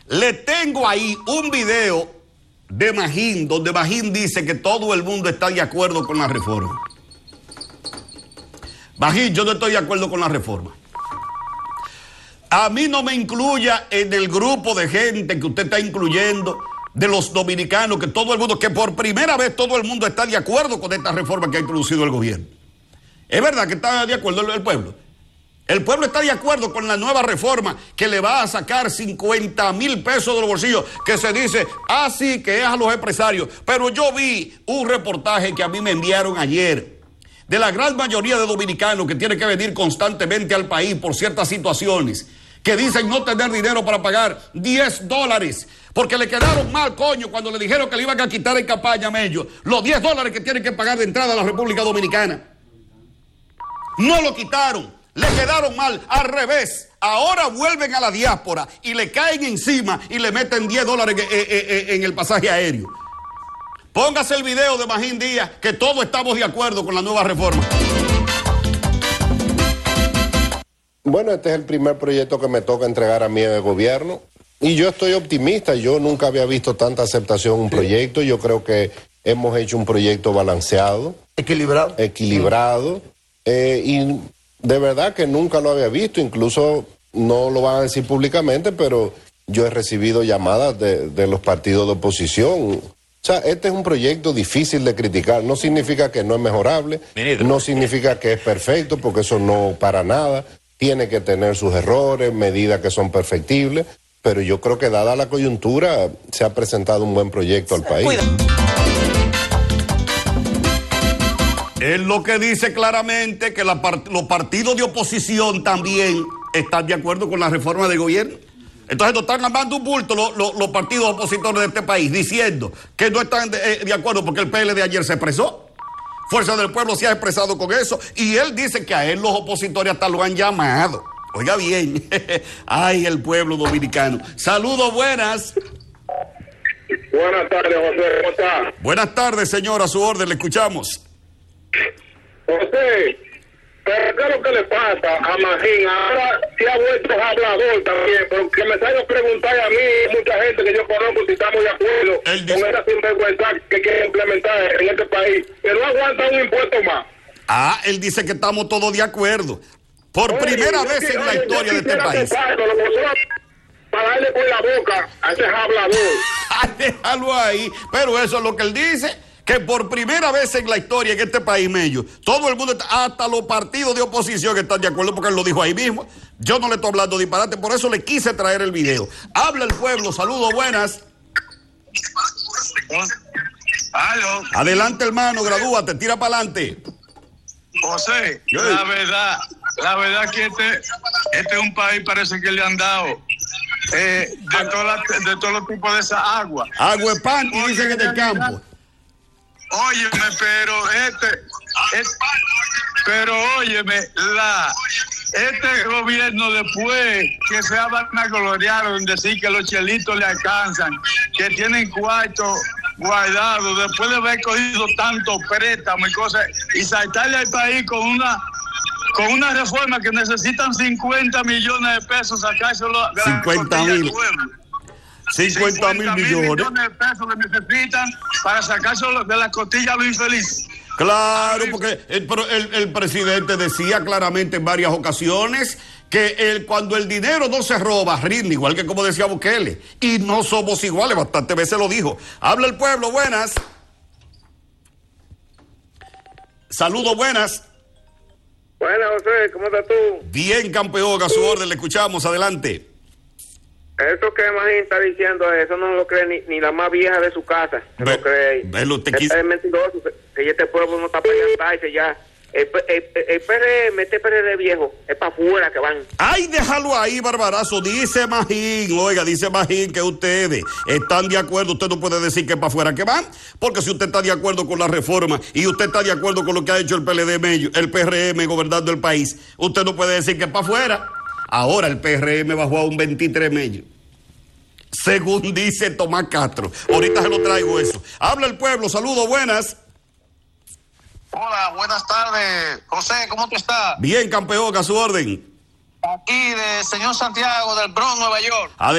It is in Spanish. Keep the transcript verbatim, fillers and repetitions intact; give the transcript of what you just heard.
Le tengo ahí un video de Magín, donde Magín dice que todo el mundo está de acuerdo con la reforma. Magín, yo no estoy de acuerdo con la reforma. A mí no me incluya en el grupo de gente que usted está incluyendo, de los dominicanos, que todo el mundo, que por primera vez todo el mundo está de acuerdo con esta reforma que ha introducido el gobierno. Es verdad que está de acuerdo el, el pueblo. El pueblo está de acuerdo con la nueva reforma que le va a sacar cincuenta mil pesos de los bolsillos, que se dice, ah, sí, que es a los empresarios. Pero yo vi un reportaje que a mí me enviaron ayer de la gran mayoría de dominicanos que tienen que venir constantemente al país por ciertas situaciones, que dicen no tener dinero para pagar diez dólares, porque le quedaron mal, coño, cuando le dijeron que le iban a quitar en campaña a Mello los diez dólares que tienen que pagar de entrada a la República Dominicana. No lo quitaron. Le quedaron mal, al revés. Ahora vuelven a la diáspora y le caen encima y le meten diez dólares en, en, en el pasaje aéreo. Póngase el video de Magín Díaz, que todos estamos de acuerdo con la nueva reforma. Bueno, este es el primer proyecto que me toca entregar a mí en el gobierno. Y yo estoy optimista. Yo nunca había visto tanta aceptación en un proyecto. Yo creo que hemos hecho un proyecto balanceado. Equilibrado. Equilibrado. Eh, y... De verdad que nunca lo había visto, incluso no lo van a decir públicamente, pero yo he recibido llamadas de, de los partidos de oposición. O sea, este es un proyecto difícil de criticar. No significa que no es mejorable, no significa que es perfecto, porque eso no para nada. Tiene que tener sus errores, medidas que son perfectibles, pero yo creo que dada la coyuntura se ha presentado un buen proyecto al país. Cuida. Él lo que dice claramente que la part los partidos de oposición también están de acuerdo con la reforma del gobierno. Entonces nos están armando un bulto los, los, los partidos opositores de este país diciendo que no están de, de acuerdo porque el P L D ayer se expresó. Fuerza del Pueblo se ha expresado con eso y él dice que a él los opositores hasta lo han llamado. Oiga bien, ay, el pueblo dominicano. Saludos, buenas. Buenas tardes, José, ¿cómo está? Buenas tardes, señor, a su orden, le escuchamos. José, pero ¿qué es lo que le pasa a Magín? Ahora se ha vuelto hablador también, porque me sale a preguntar a mí, mucha gente que yo conozco, si estamos de acuerdo Él dice... con esa sinvergüenza que quiere implementar en este país, que no aguanta un impuesto más. Ah, él dice que estamos todos de acuerdo. Por oye, primera vez en la historia de este país. Pasarlo, lo para darle por la boca a ese hablador. Déjalo ahí, pero eso es lo que él dice. Que por primera vez en la historia en este país, Mello, todo el mundo, hasta los partidos de oposición están de acuerdo porque él lo dijo ahí mismo. Yo no le estoy hablando disparate, por eso le quise traer el video. Habla el pueblo, saludos, buenas. ¿Aló? Adelante, hermano, gradúate, tira para adelante. José, la verdad, la verdad que este, este es un país, parece que le han dado eh, de, toda la, de todos los tipos de esa agua. Agua de pan, y dicen que del campo. Óyeme, pero este, este pero óyeme, la este gobierno después que se ha vanagloriado en decir que los chelitos le alcanzan, que tienen cuartos guardados, después de haber cogido tanto préstamo y cosas, y saltarle al país con una con una reforma que necesitan cincuenta millones de pesos, sacárselo de cincuenta mil. cincuenta mil millones. millones de pesos que necesitan para sacarse de la costilla a los infelices. Claro, porque el, el, el presidente decía claramente en varias ocasiones que el, cuando el dinero no se roba, rinde, igual que como decía Bukele. Y no somos iguales, bastantes veces lo dijo. Habla el pueblo, buenas. Saludos, buenas. Buenas, José, ¿cómo estás tú? Bien, campeón, a su orden, le escuchamos, adelante. Eso que Magín está diciendo, eso no lo cree ni, ni la más vieja de su casa. No Ve, lo cree. Velo, te es mentiroso. Que este pueblo no está para levantarse ya. El, el, el P R M, este P R D viejo, es para afuera que van. Ay, déjalo ahí, barbarazo. Dice Magín, oiga, dice Magín que ustedes están de acuerdo. Usted no puede decir que es para afuera que van, porque si usted está de acuerdo con la reforma y usted está de acuerdo con lo que ha hecho el P L D Mello, el P R M gobernando el país, usted no puede decir que es para afuera. Ahora el P R M bajó a un veintitrés Mello, según dice Tomás Castro. Ahorita se lo traigo eso. Habla el pueblo, saludos, buenas. Hola, buenas tardes. José, ¿cómo tú estás? Bien, campeón, a su orden. Aquí de señor Santiago, del Bronx, Nueva York.